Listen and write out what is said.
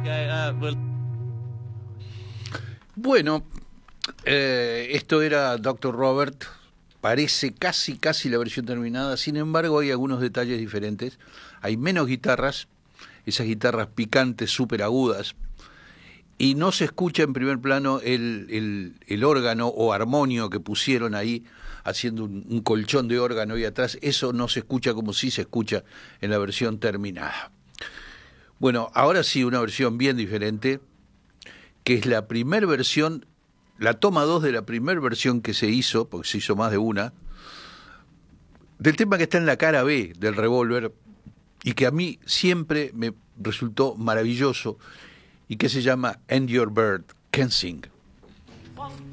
Bueno, esto era Dr. Robert. Parece casi la versión terminada. Sin embargo, hay algunos detalles diferentes. Hay menos guitarras, esas guitarras picantes, súper agudas. Y no se escucha en primer plano el órgano o armonio que pusieron ahí, haciendo un colchón de órgano ahí atrás. Eso no se escucha como sí se escucha en la versión terminada. Bueno, ahora sí, una versión bien diferente, que es la primera versión, la toma 2 de la primera versión que se hizo, porque se hizo más de una, del tema que está en la cara B del Revolver, y que a mí siempre me resultó maravilloso, y que se llama And Your Bird Can Sing.